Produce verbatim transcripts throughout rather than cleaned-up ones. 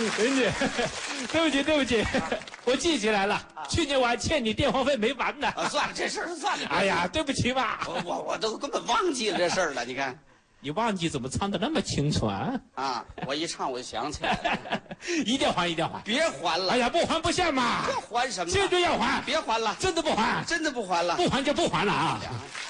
林姐，对不起对不起，我记起来了，去年我还欠你电话费没还呢。 啊，算了，这事儿算了。 哎呀，对不起吧， 我我我都根本忘记了这事儿了。你看， 你忘记怎么唱的那么清楚啊？ 啊，我一唱我就想起来了， 一定要还，一定要还。 别还了！ 哎呀，不还不行嘛！ 这还什么？ 这就要还， 别还了， 真的不还， 真的不还了， 不还就不还了啊！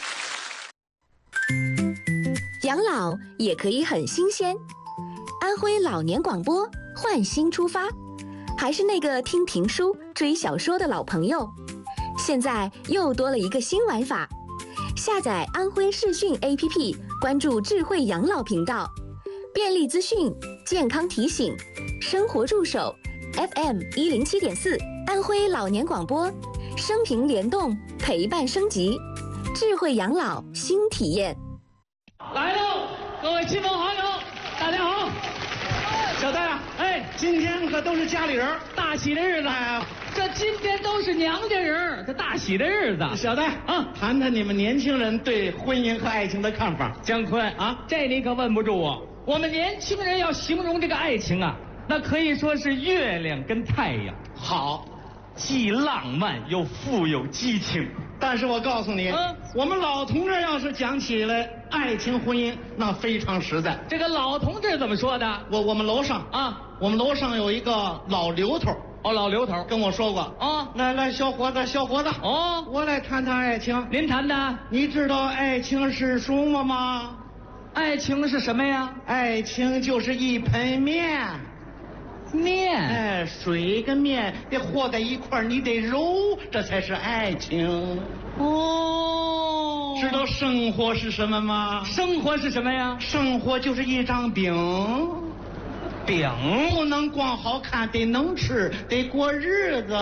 养老也可以很新鲜。安徽老年广播换新出发，还是那个听评书、追小说的老朋友，现在又多了一个新玩法。下载安徽视讯 A P P， 关注智慧养老频道，便利资讯、健康提醒、生活助手 ，F M 一零七点四，安徽老年广播，生平联动，陪伴升级，智慧养老新体验。 来喽，各位亲朋好友，大家好。小戴啊，哎，今天可都是家里人，大喜的日子。哎，这今天都是娘家人，这大喜的日子。小戴啊，谈谈你们年轻人对婚姻和爱情的看法。姜昆啊，这你可问不住我。我们年轻人要形容这个爱情啊，那可以说是月亮跟太阳。好，既浪漫又富有激情。但是我告诉你，嗯，我们老同志要是讲起来爱情婚姻，那非常实在。这个老同志怎么说的？我我们楼上啊，我们楼上有一个老刘头，哦，老刘头跟我说过，哦，来来，小伙子，小伙子，哦，我来谈谈爱情。您谈谈。你知道爱情是什么吗？爱情是什么呀？爱情就是一盆面。面，哎，水跟面得和在一块儿，你得揉，这才是爱情。哦，知道生活是什么吗？生活是什么呀？生活就是一张饼，饼不能光好看，得能吃，得过日子。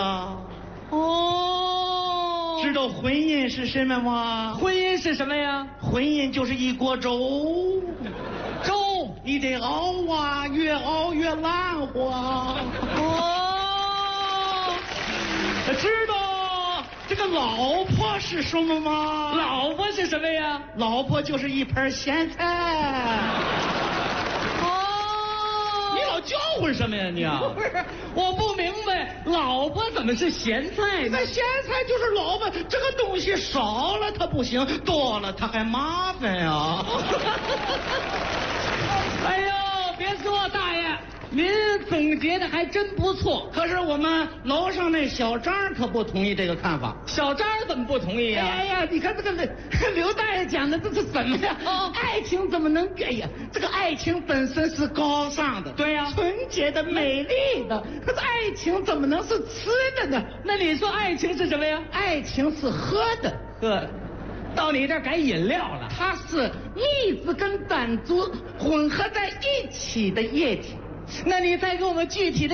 哦，知道婚姻是什么吗？婚姻是什么呀？婚姻就是一锅粥。粥你得熬啊，越熬越烂乎。哦，知道这个老婆是什么吗？老婆是什么呀？老婆就是一盘咸菜。哦，你老叫唤什么呀你啊？不是，我不明白，老婆怎么是咸菜呢？那咸菜就是老婆，这个东西少了它不行，多了它还麻烦呀。哎呦，别说大爷，您总结的还真不错。可是我们楼上那小张可不同意这个看法。小张怎么不同意呀？哎呀，你看这个刘大爷讲的这是什么呀？哦，爱情怎么能？哎呀，这个爱情本身是高尚的，对呀，纯洁的、美丽的。可是爱情怎么能是吃的呢？那你说爱情是什么呀？爱情是喝的，喝。到你这儿改饮料了，它是蜜子跟胆汁混合在一起的液体。那你再给我们具体的